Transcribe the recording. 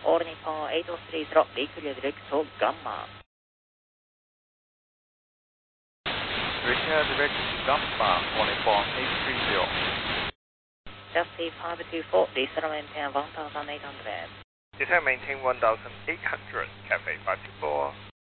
All Nippon 803 drop, declear direct to Gamma. Return direct to Gamma, All Nippon 830. Just C524, descend maintain 1800. Descend maintain 1800, Cathay 524.